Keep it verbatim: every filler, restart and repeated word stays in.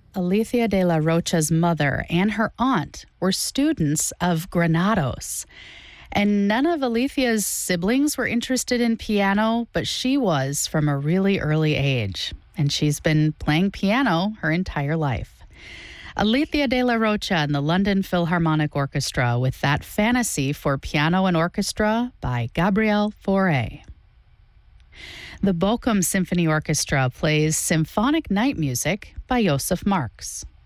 Alicia de la Rocha's mother and her aunt were students of Granados. And none of Alicia's siblings were interested in piano, but she was from a really early age. And she's been playing piano her entire life. Alicia de la Rocha and the London Philharmonic Orchestra with that fantasy for piano and orchestra by Gabriel Fauré. The Bochum Symphony Orchestra plays Symphonic Night Music by Josef Marx.